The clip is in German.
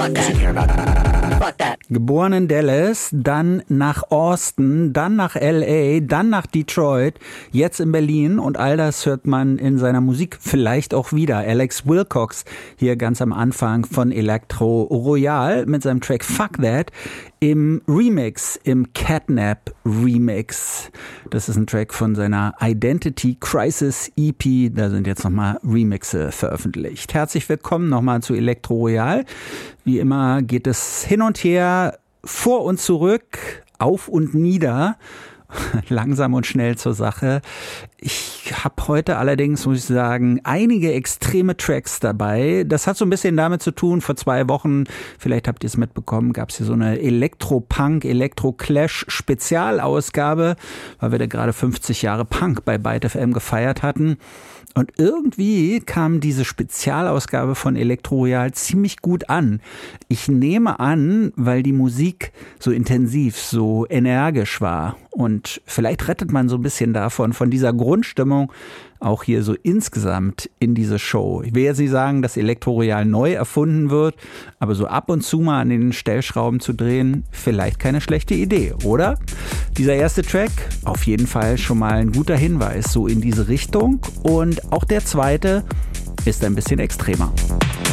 Geboren in Dallas, dann nach Austin, dann nach L.A., dann nach Detroit, jetzt in Berlin und all das hört man in seiner Musik vielleicht auch wieder. Alex Wilcox hier ganz am Anfang von Elektro Royal mit seinem Track Fuck That im Remix, im Catnap Remix. Das ist ein Track von seiner Identity Crisis EP. Da sind jetzt nochmal Remixe veröffentlicht. Herzlich willkommen nochmal zu Elektro Royal. Wie immer geht es hin und her, vor und zurück, auf und nieder. Langsam und schnell zur Sache. Ich habe heute allerdings, muss ich sagen, einige extreme Tracks dabei. Das hat so ein bisschen damit zu tun, vor 2 Wochen, vielleicht habt ihr es mitbekommen, gab es hier so eine Elektro-Punk, Elektro-Clash-Spezialausgabe, weil wir da gerade 50 Jahre Punk bei Byte FM gefeiert hatten. Und irgendwie kam diese Spezialausgabe von Elektro Royal ziemlich gut an. Ich nehme an, weil die Musik so intensiv, so energisch war. Und vielleicht rettet man so ein bisschen davon, von dieser Grundstimmung, auch hier so insgesamt in diese Show. Ich will jetzt nicht sagen, dass Elektro Royal neu erfunden wird, aber so ab und zu mal an den Stellschrauben zu drehen, vielleicht keine schlechte Idee, oder? Dieser erste Track, auf jeden Fall schon mal ein guter Hinweis so in diese Richtung. Und auch der zweite ist ein bisschen extremer.